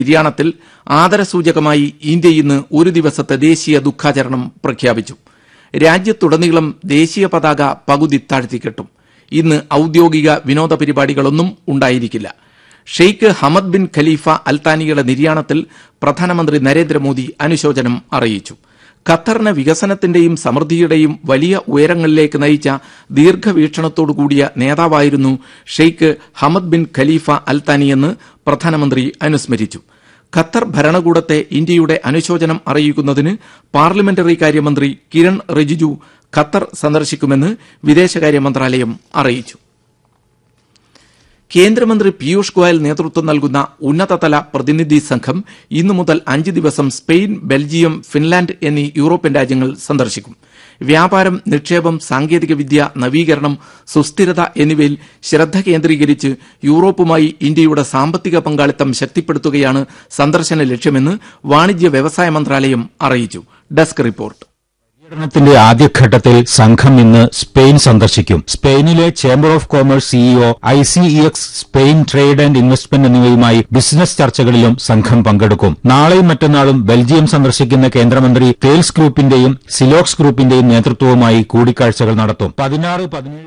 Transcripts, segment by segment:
നിര്യാണത്തിൽ ആദരസൂചകമായി ഇന്ത്യ ഇന്ന് ഒരു ദിവസത്തെ ദേശീയ ദുഃഖാചരണം പ്രഖ്യാപിച്ചു. രാജ്യത്തുടനീളം ദേശീയ പതാക പകുതി താഴ്ത്തിക്കെട്ടും. ഇന്ന് ഔദ്യോഗിക വിനോദ പരിപാടികളൊന്നും ഉണ്ടായിരിക്കില്ല. ഷെയ്ഖ് ഹമദ് ബിൻ ഖലീഫ അൽത്താനിയുടെ നിര്യാണത്തിൽ പ്രധാനമന്ത്രി നരേന്ദ്രമോദി അനുശോചനം അറിയിച്ചു. ഖത്തറിനെ വികസനത്തിന്റെയും സമൃദ്ധിയുടെയും വലിയ ഉയരങ്ങളിലേക്ക് നയിച്ച ദീർഘവീക്ഷണത്തോടുകൂടിയ നേതാവായിരുന്നു ഷെയ്ഖ് ഹമദ് ബിൻ ഖലീഫ അൽത്താനിയെന്ന് പ്രധാനമന്ത്രി അനുസ്മരിച്ചു. ഖത്തർ ഭരണകൂടത്തെ ഇന്ത്യയുടെ അനുശോചനം അറിയിക്കുന്നതിന് പാർലമെന്ററി കാര്യമന്ത്രി കിരൺ റിജിജു ഖത്തർ സന്ദർശിക്കുമെന്ന് വിദേശകാര്യ മന്ത്രാലയം അറിയിച്ചു. കേന്ദ്രമന്ത്രി പീയൂഷ് ഗോയൽ നേതൃത്വം നൽകുന്ന ഉന്നതതല പ്രതിനിധി സംഘം ഇന്നു മുതൽ 5 ദിവസം സ്പെയിൻ, ബെൽജിയം, ഫിൻലാൻഡ് എന്നീ യൂറോപ്യൻ രാജ്യങ്ങൾ സന്ദർശിക്കും. വ്യാപാരം, നിക്ഷേപം, സാങ്കേതികവിദ്യ, നവീകരണം, സുസ്ഥിരത എന്നിവയിൽ ശ്രദ്ധ കേന്ദ്രീകരിച്ച് യൂറോപ്പുമായി ഇന്ത്യയുടെ സാമ്പത്തിക പങ്കാളിത്തം ശക്തിപ്പെടുത്തുകയാണ് സന്ദർശന ലക്ഷ്യമെന്ന് വാണിജ്യ വ്യവസായ മന്ത്രാലയം അറിയിച്ചു. Desk report. പര്യടനത്തിന്റെ ആദ്യഘട്ടത്തിൽ സംഘം ഇന്ന് സ്പെയിൻ സന്ദർശിക്കും. സ്പെയിനിലെ chamber of commerce CEO, ICEX, Spain trade and investment എന്നിവയുമായി ബിസിനസ് ചർച്ചകളിലും സംഘം പങ്കെടുക്കും. നാളെയും മറ്റന്നാളും ബെൽജിയം സന്ദർശിക്കുന്ന കേന്ദ്രമന്ത്രി തേൽസ് ഗ്രൂപ്പിന്റെയും സിലോക്സ് ഗ്രൂപ്പിന്റെയും നേതൃത്വവുമായി കൂടിക്കാഴ്ചകൾ നടത്തും. 16-17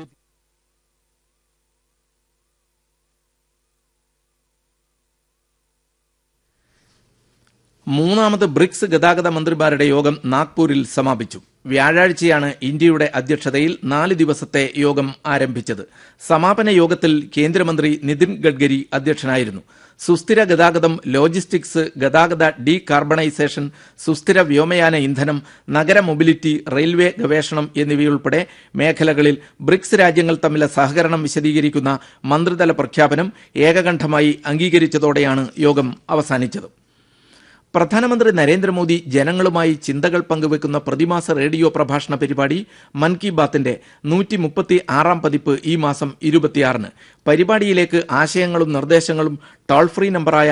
മൂന്നാമത് ബ്രിക്സ് ഗതാഗത മന്ത്രിമാരുടെ യോഗം നാഗ്പൂരിൽ സമാപിച്ചു. വ്യാഴാഴ്ചയാണ് ഇന്ത്യയുടെ അധ്യക്ഷതയിൽ 4 ദിവസത്തെ യോഗം ആരംഭിച്ചത്. സമാപന യോഗത്തിൽ കേന്ദ്രമന്ത്രി നിതിൻ ഗഡ്കരി അധ്യക്ഷനായിരുന്നു. സുസ്ഥിര ഗതാഗതം, ലോജിസ്റ്റിക്സ്, ഗതാഗത ഡീകാർബണൈസേഷൻ, സുസ്ഥിര വ്യോമയാന ഇന്ധനം, നഗര മൊബിലിറ്റി, റെയിൽവേ ഗവേഷണം എന്നിവയുൾപ്പെടെ മേഖലകളിൽ ബ്രിക്സ് രാജ്യങ്ങൾ തമ്മിലെ സഹകരണം വിശദീകരിക്കുന്ന മന്ത്രിതല പ്രഖ്യാപനം ഏകകണ്ഠമായി അംഗീകരിച്ചതോടെയാണ് യോഗം അവസാനിച്ചത്. പ്രധാനമന്ത്രി നരേന്ദ്രമോദി ജനങ്ങളുമായി ചിന്തകൾ പങ്കുവെക്കുന്ന പ്രതിമാസ റേഡിയോ പ്രഭാഷണ പരിപാടി മൻ കി ബാത്തിന്റെ 136-ാം പതിപ്പ് ഈ മാസം 26-ന്. പരിപാടിയിലേക്ക് ആശയങ്ങളും നിർദ്ദേശങ്ങളും ടോൾ ഫ്രീ നമ്പറായ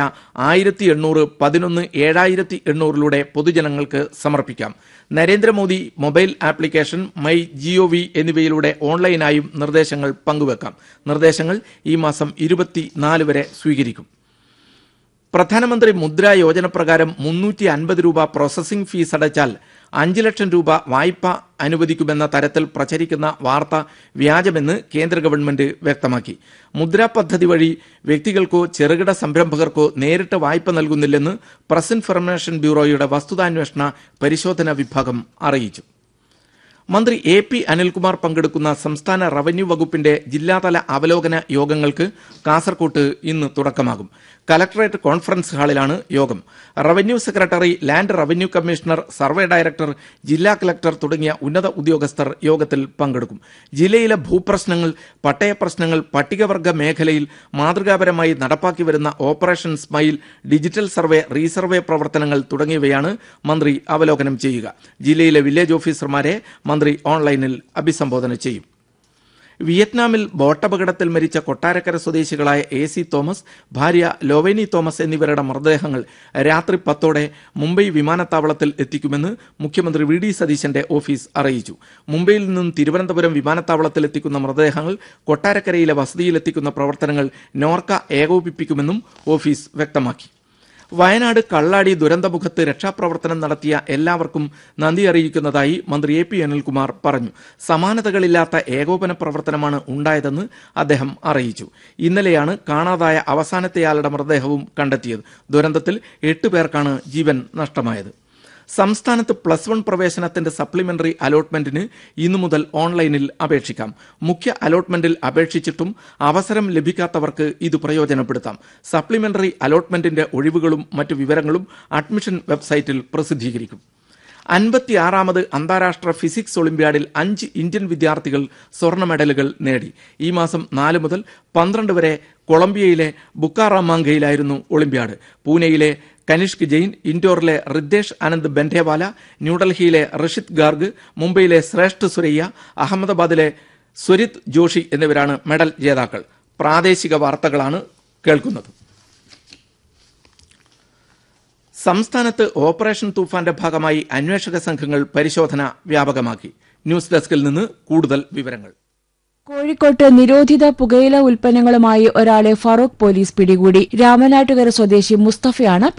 1800-11-7800 പൊതുജനങ്ങൾക്ക് സമർപ്പിക്കാം. Narendra Modi mobile application, my GOV എന്നിവയിലൂടെ ഓൺലൈനായും നിർദ്ദേശങ്ങൾ പങ്കുവെക്കാം. നിർദ്ദേശങ്ങൾ ഈ മാസം 24 വരെ സ്വീകരിക്കും. പ്രധാനമന്ത്രി മുദ്ര യോജന പ്രകാരം 350 രൂപ പ്രോസസിംഗ് ഫീസ് അടച്ചാൽ 5 ലക്ഷം രൂപ വായ്പ അനുവദിക്കുമെന്ന തരത്തിൽ പ്രചരിക്കുന്ന വാർത്ത വ്യാജമെന്ന് കേന്ദ്ര ഗവൺമെന്റ് വ്യക്തമാക്കി. മുദ്ര പദ്ധതി വഴി വ്യക്തികൾക്കോ ചെറുകിട സംരംഭകർക്കോ നേരിട്ട് വായ്പ നൽകുന്നില്ലെന്ന് പ്രസ് ഇൻഫർമേഷൻ ബ്യൂറോയുടെ വസ്തുതാന്വേഷണ പരിശോധനാ വിഭാഗം അറിയിച്ചു. മന്ത്രി AP അനിൽകുമാർ പങ്കെടുക്കുന്ന സംസ്ഥാന റവന്യൂ വകുപ്പിന്റെ ജില്ലാതല അവലോകന യോഗങ്ങൾക്ക് കാസർകോട്ട് ഇന്ന് തുടക്കമാകും. കലക്ടറേറ്റ് കോൺഫറൻസ് ഹാളിലാണ് യോഗം. Revenue secretary, land revenue commissioner, survey director, ജില്ലാ കലക്ടർ തുടങ്ങിയ ഉന്നത ഉദ്യോഗസ്ഥർ യോഗത്തിൽ പങ്കെടുക്കും. ജില്ലയിലെ ഭൂപ്രശ്നങ്ങൾ, പട്ടയ പ്രശ്നങ്ങൾ, പട്ടികവർഗ മേഖലയിൽ മാതൃകാപരമായി നടപ്പാക്കി വരുന്ന operation smile, digital survey, resurvey പ്രവർത്തനങ്ങൾ തുടങ്ങിയവയാണ് മന്ത്രി അവലോകനം ചെയ്യുക. ജില്ലയിലെ വില്ലേജ് ഓഫീസർമാരെ മന്ത്രി ഓൺലൈനിൽ അഭിസംബോധന ചെയ്യും. വിയറ്റ്നാമിൽ ബോട്ടപകടത്തിൽ മരിച്ച കൊട്ടാരക്കര സ്വദേശികളായ AC തോമസ്, ഭാര്യ ലോവേനി തോമസ് എന്നിവരുടെ മൃതദേഹങ്ങൾ രാത്രി 10ഓടെ മുംബൈ വിമാനത്താവളത്തിൽ എത്തിക്കുമെന്ന് മുഖ്യമന്ത്രി VD സതീശന്റെ ഓഫീസ് അറിയിച്ചു. മുംബൈയിൽ നിന്നും തിരുവനന്തപുരം വിമാനത്താവളത്തിൽ എത്തിക്കുന്ന മൃതദേഹങ്ങൾ കൊട്ടാരക്കരയിലെ വസതിയിലെത്തിക്കുന്ന പ്രവർത്തനങ്ങൾ നോർക്ക ഏകോപിപ്പിക്കുമെന്നും ഓഫീസ് വ്യക്തമാക്കി. വയനാട് കള്ളാടി ദുരന്തമുഖത്ത് രക്ഷാപ്രവർത്തനം നടത്തിയ എല്ലാവർക്കും നന്ദി അറിയിക്കുന്നതായി മന്ത്രി AP അനിൽകുമാർ പറഞ്ഞു. സമാനതകളില്ലാത്ത ഏകോപന പ്രവർത്തനമാണ് ഉണ്ടായതെന്ന് അദ്ദേഹം അറിയിച്ചു. ഇന്നലെയാണ് കാണാതായ അവസാനത്തെയാളുടെ മൃതദേഹവും കണ്ടെത്തിയത്. ദുരന്തത്തിൽ 8 പേർക്കാണ് ജീവൻ നഷ്ടമായത്. സംസ്ഥാനത്ത് +1 പ്രവേശനത്തിന്റെ സപ്ലിമെന്ററി അലോട്ട്മെന്റിന് ഇന്നു മുതൽ ഓൺലൈനിൽ അപേക്ഷിക്കാം. മുഖ്യ അലോട്ട്മെന്റിൽ അപേക്ഷിച്ചിട്ടും അവസരം ലഭിക്കാത്തവർക്ക് ഇത് പ്രയോജനപ്പെടുത്താം. സപ്ലിമെന്ററി അലോട്ട്മെന്റിന്റെ ഒഴിവുകളും മറ്റു വിവരങ്ങളും അഡ്മിഷൻ വെബ്സൈറ്റിൽ പ്രസിദ്ധീകരിക്കും. 56ാമത് അന്താരാഷ്ട്ര ഫിസിക്സ് ഒളിമ്പ്യാഡിൽ 5 ഇന്ത്യൻ വിദ്യാർത്ഥികൾ സ്വർണ്ണ മെഡലുകൾ നേടി. ഈ മാസം 4 മുതൽ 12 വരെ കൊളംബിയയിലെ ബുക്കാറാമാംഗയിലായിരുന്നു ഒളിമ്പ്യാഡ്. പൂനെയിലെ കനിഷ്ക് ജെയിൻ, ഇൻഡോറിലെ റിദ്ദേശ് ആനന്ദ് ബെൻഡേവാല, ന്യൂഡൽഹിയിലെ ഋഷിത് ഗാർഗ്, മുംബൈയിലെ ശ്രേഷ്ഠ സുരയ്യ, അഹമ്മദാബാദിലെ സ്വരിത് ജോഷി എന്നിവരാണ് മെഡൽ ജേതാക്കൾ. പ്രാദേശിക വാർത്തകളാണ് കേൾക്കുന്നത്. സംസ്ഥാനത്ത് ഓപ്പറേഷൻ തൂഫാന്റെ ഭാഗമായി അന്വേഷക സംഘങ്ങൾ പരിശോധന വ്യാപകമാക്കി. ന്യൂസ് ഡെസ്കിൽ നിന്ന് കൂടുതൽ വിവരങ്ങൾ. കോഴിക്കോട്ട് നിരോധിത പുകയില ഉൽപ്പന്നങ്ങളുമായി ഒരാളെ ഫറോക്ക് പോലീസ് പിടികൂടി. രാമനാട്ടുകര സ്വദേശി മുസ്തഫയാണ്